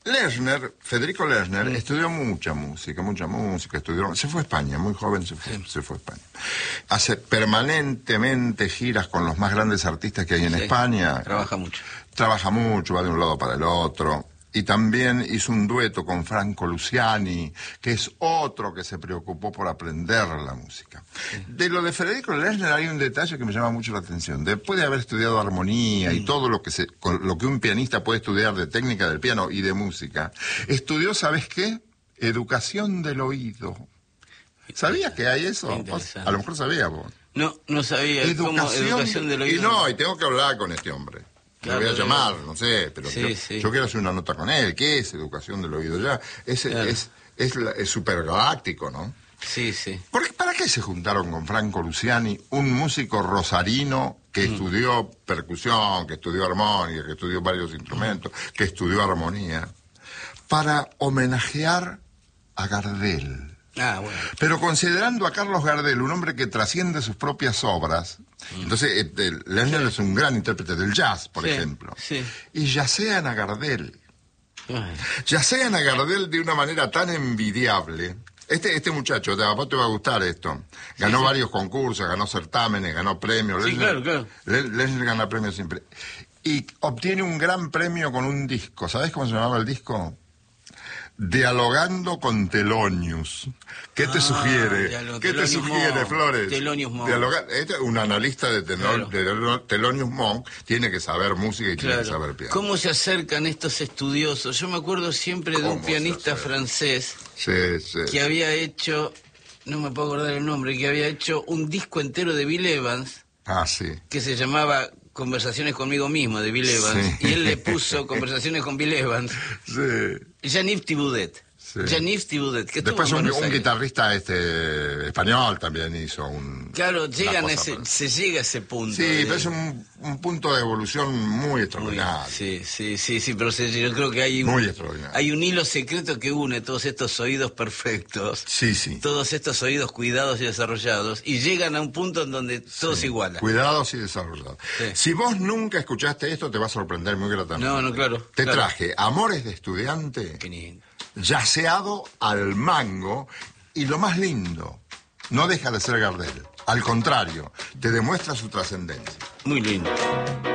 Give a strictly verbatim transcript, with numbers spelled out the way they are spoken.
Lerner, Federico Lerner, Mm. estudió mucha música, mucha música, estudió, se fue a España, muy joven se fue, Sí. se fue a España. Hace permanentemente giras con los más grandes artistas que hay en Sí. España. Trabaja mucho. Trabaja mucho, va de un lado para el otro. Y también hizo un dueto con Franco Luciani, que es otro que se preocupó por aprender la música. Sí. De lo de Federico Lerner hay un detalle que me llama mucho la atención. Después de haber estudiado armonía y Mm. todo lo que se, con lo que un pianista puede estudiar de técnica del piano y de música, estudió, ¿sabes qué? Educación del oído. ¿Sabías que hay eso? Vos, Interesante. a lo mejor sabías vos. No, no sabía. ¿Cómo? Educación, Educación del oído. Y no, y tengo que hablar con este hombre. Claro, Lo voy a pero- llamar, no sé, pero Sí, yo, sí. yo quiero hacer una nota con él. ¿Qué es educación del oído? Ya es Claro. es es, la- es supergaláctico, ¿no? Sí, sí. ¿Por qué- ¿Para qué se juntaron con Franco Luciani, un músico rosarino que Mm. estudió percusión, que estudió armónica, que estudió varios instrumentos, que estudió armonía, para homenajear a Gardel? Ah, bueno. Pero considerando a Carlos Gardel un hombre que trasciende sus propias obras, entonces eh, el- Lerner es un gran intérprete del jazz, por Sí, ejemplo, sí. y yacean a Gardel, Ay, yacean a Gardel de una manera tan envidiable. Este, este muchacho, a vos te va a gustar esto, ganó sí. varios concursos, ganó certámenes, ganó premios. Sí, Lerner- claro, claro. Le- Lerner gana premios siempre. Y obtiene un gran premio con un disco. ¿Sabés cómo se llamaba el disco? Dialogando con Thelonious. ¿Qué te Ah, sugiere? dialo- ¿Qué te Thelonious sugiere, Monk. Flores? Thelonious Monk. Dialoga- este, un analista de, tenor, de Thelonious Monk tiene que saber música y tiene que saber claro. piano. ¿Cómo se acercan estos estudiosos? Yo me acuerdo siempre de un ¿Cómo se pianista acercan? francés Sí, sí. que había hecho, no me puedo acordar el nombre, que había hecho un disco entero de Bill Evans Ah, sí. que se llamaba Conversaciones conmigo mismo, de Bill Evans, Sí. y él le puso Conversaciones con Bill Evans, Sí. Jean-Yves Thibaudet. Sí. Jean-Yves Thibaudet, que estuvo Después en un, Buenos un Aires. guitarrista este español también hizo un... Claro, una llegan a cosa ese, para- se llega a ese punto. Sí, de- pero es un, un punto de evolución muy Muy- extraordinario. sí, sí, sí, sí, pero se- yo creo que hay un, Muy extraordinario. hay un hilo secreto que une todos estos oídos perfectos, Sí, sí. todos estos oídos cuidados y desarrollados, y llegan a un punto en donde todo se iguala. Cuidados y desarrollados. Sí. Si vos nunca escuchaste esto, te va a sorprender muy gratamente. No, no, claro, Te claro. traje Amores de Estudiante, Qué lindo. yaceado al mango, y lo más lindo, no deja de ser Gardel. Al contrario, te demuestra su trascendencia. Muy lindo.